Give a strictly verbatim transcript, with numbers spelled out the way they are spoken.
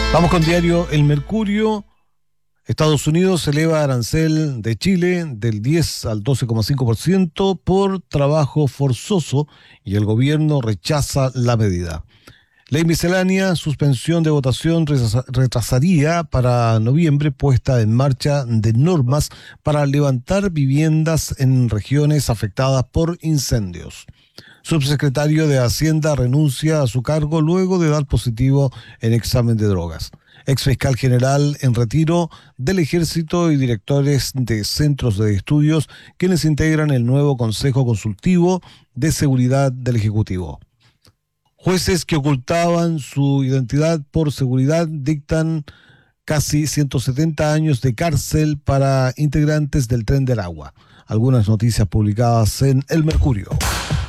Vamos con diario El Mercurio. Estados Unidos eleva arancel de Chile del diez al doce coma cinco por ciento por trabajo forzoso y el gobierno rechaza la medida. Ley miscelánea, suspensión de votación retrasaría para noviembre puesta en marcha de normas para levantar viviendas en regiones afectadas por incendios. Subsecretario de Hacienda renuncia a su cargo luego de dar positivo en examen de drogas. Exfiscal general en retiro del Ejército y directores de centros de estudios quienes integran el nuevo Consejo Consultivo de Seguridad del Ejecutivo. Jueces que ocultaban su identidad por seguridad dictan casi ciento setenta años de cárcel para integrantes del Tren del Agua. Algunas noticias publicadas en El Mercurio.